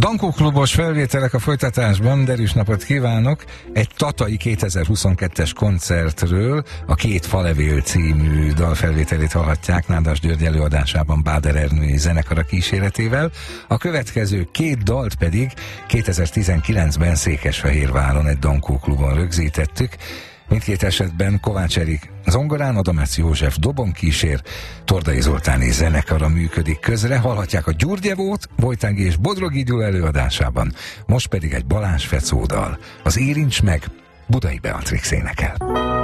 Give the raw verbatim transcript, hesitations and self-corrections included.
Dankó klubos felvételek a folytatásban, derűs napot kívánok! Egy tatai kétezer-huszonkettes koncertről, a Két falevél című dalfelvételét hallhatják Nádas György előadásában Báder Ernői zenekara kíséretével. A következő két dalt pedig kétezer-tizenkilencben Székesfehérváron egy Dankó klubon rögzítettük. Mindkét esetben Kovács Erik zongorán, Adamec József dobon kísér, Tordai Zoltáni zenekara működik közre. Hallhatják a Gyurgyevót, Vojtági és Bodrogi Gyula előadásában. Most pedig egy Balázs Fecó dal. Az Érints meg, Budai Beatrix énekel.